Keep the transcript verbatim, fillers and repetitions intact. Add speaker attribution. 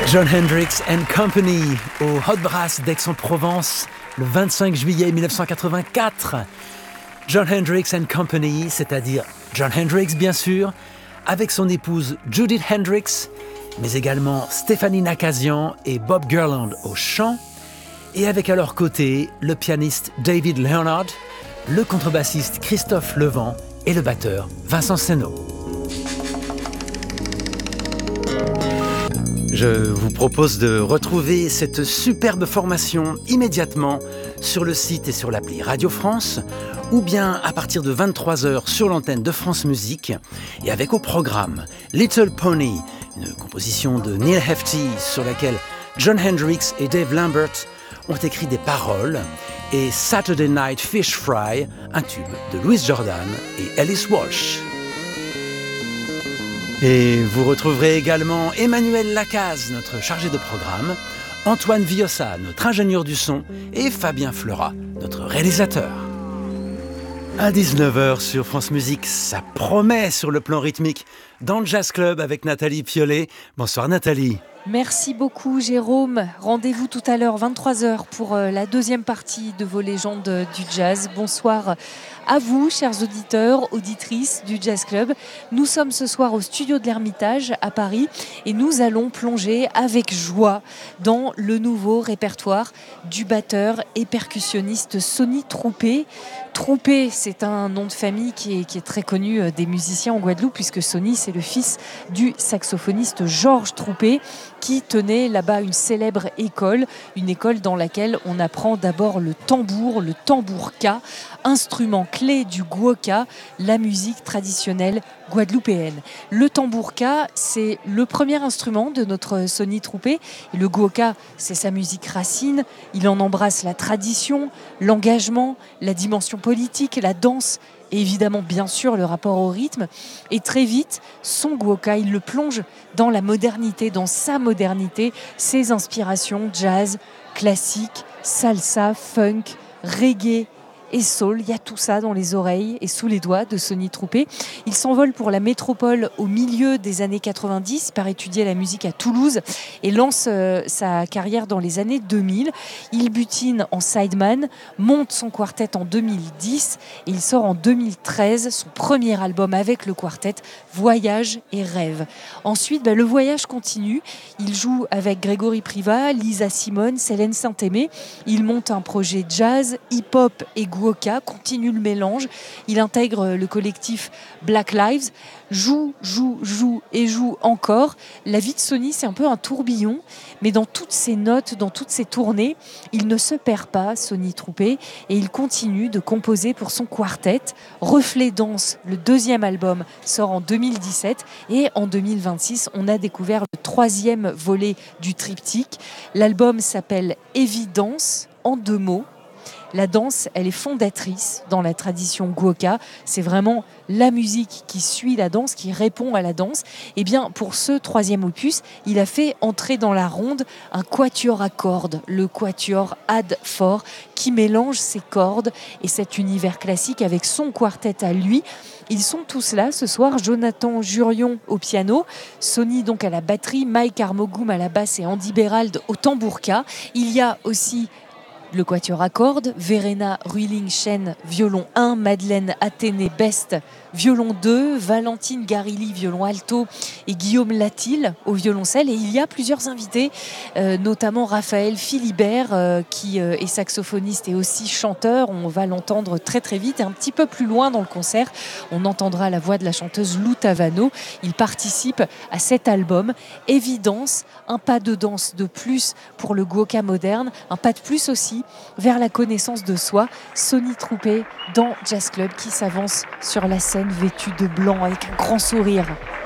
Speaker 1: Jon Hendricks and Company au Hot Brass d'Aix-en-Provence le vingt-cinq juillet mille neuf cent quatre-vingt-quatre. Jon Hendricks and Company, c'est-à-dire Jon Hendricks bien sûr, avec son épouse Judith Hendricks, mais également Stéphanie Nakazian et Bob Gerland au chant, et avec à leur côté le pianiste David Leonard, le contrebassiste Christophe Levent et le batteur Vincent Seno. Je vous propose de retrouver cette superbe formation immédiatement sur le site et sur l'appli Radio France, ou bien à partir de vingt-trois heures sur l'antenne de France Musique, et avec au programme Little Pony, une composition de Neil Hefti sur laquelle Jon Hendricks et Dave Lambert ont écrit des paroles, et Saturday Night Fish Fry, un tube de Louis Jordan et Alice Walsh. Et vous retrouverez également Emmanuel Lacaze, notre chargé de programme, Antoine Villossa, notre ingénieur du son, et Fabien Fleurat, notre réalisateur. À dix-neuf heures sur France Musique, ça promet sur le plan rythmique, dans le Jazz Club avec Nathalie Piollet. Bonsoir Nathalie.
Speaker 2: Merci beaucoup Jérôme. Rendez-vous tout à l'heure, vingt-trois heures, pour la deuxième partie de vos légendes du jazz. Bonsoir à vous, chers auditeurs, auditrices du Jazz Club. Nous sommes ce soir au studio de l'Ermitage à Paris et nous allons plonger avec joie dans le nouveau répertoire du batteur et percussionniste Sonny Troupé. Troupé, c'est un nom de famille qui est, qui est très connu des musiciens en Guadeloupe, puisque Sonny, c'est le fils du saxophoniste Georges Troupé, qui tenait là-bas une célèbre école, une école dans laquelle on apprend d'abord le tambour, le tambourka, instrument clé du guoka, la musique traditionnelle guadeloupéenne. Le tambourka, c'est le premier instrument de notre Sonny Troupé, et le guoka, c'est sa musique racine. Il en embrasse la tradition, l'engagement, la dimension politique, la danse, et évidemment, bien sûr, le rapport au rythme. Et très vite, son guoka, il le plonge dans la modernité, dans sa modernité, ses inspirations jazz, classique, salsa, funk, reggae et soul. Il y a tout ça dans les oreilles et sous les doigts de Sonny Troupé. Il s'envole pour la métropole au milieu des années quatre-vingt-dix, part étudier la musique à Toulouse et lance euh, sa carrière dans les années deux mille. Il butine en sideman, monte son quartet en deux mille dix et il sort en deux mille treize son premier album avec le quartet, Voyage et Rêve. Ensuite, bah, le voyage continue. Il joue avec Grégory Privat, Lisa Simone, Célène Saint-Aimé. Il monte un projet jazz, hip-hop et guoka, continue le mélange. Il intègre le collectif Black Lives, joue, joue, joue et joue encore. La vie de Sonny, c'est un peu un tourbillon, mais dans toutes ses notes, dans toutes ses tournées, il ne se perd pas, Sonny Troupé, et il continue de composer pour son quartet. Reflet Danse, le deuxième album, sort en deux mille dix-sept, et en deux mille vingt-six, on a découvert le troisième volet du triptyque. L'album s'appelle Évidence, en deux mots. La danse, elle est fondatrice dans la tradition guoka. C'est vraiment la musique qui suit la danse, qui répond à la danse. Et bien, pour ce troisième opus, il a fait entrer dans la ronde un quatuor à cordes, le quatuor Ad Fort, qui mélange ses cordes et cet univers classique avec son quartet à lui. Ils sont tous là ce soir. Jonathan Jurion au piano, Sonny donc à la batterie, Mike Armogoum à la basse et Andy Berald au tambourka. Il y a aussi le quatuor à cordes, Verena Ruiling-Chen, violon un, Madeleine Athénée Best, violon deux, Valentine Garilli, violon alto et Guillaume Latil au violoncelle. Et il y a plusieurs invités, euh, notamment Raphaël Philibert, euh, qui euh, est saxophoniste et aussi chanteur. On va l'entendre très très vite. Et un petit peu plus loin dans le concert, on entendra la voix de la chanteuse Lou Tavano. Il participe à cet album. Évidence, un pas de danse de plus pour le guoka moderne, un pas de plus aussi vers la connaissance de soi. Sonny Troupé dans Jazz Club qui s'avance sur la scène vêtu de blanc avec un grand sourire.